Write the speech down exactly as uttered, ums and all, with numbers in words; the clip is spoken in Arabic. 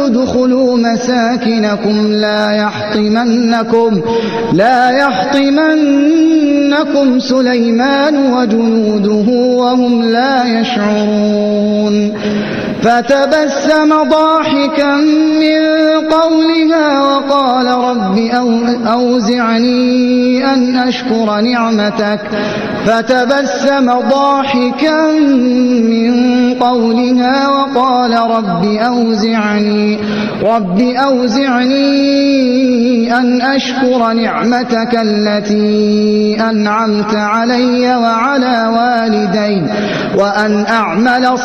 ادخلوا مساكنكم لا يحطمنكم لا يحطمنكم سليمان وجنوده وهم لا يشعرون فتبسم ضاحكا من قولها وقال رب أوزعني أن أشكر نعمتك فتبسم ضاحكا من قولها وقال رب أوزعني رب أوزعني أن أشكر نعمتك التي أنعمت علي وعلى والدي وأن أعمل